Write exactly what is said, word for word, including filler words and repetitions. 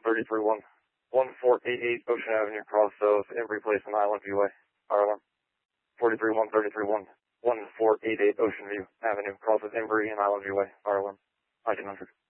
thirty-three one, one four eight eight Ocean Avenue, cross of Embry Place and Island View Way. Fire alarm. forty-three one, thirty-three one, one four eight eight Ocean View Avenue, cross of Embry and Island View Way. Fire alarm. I can hundred.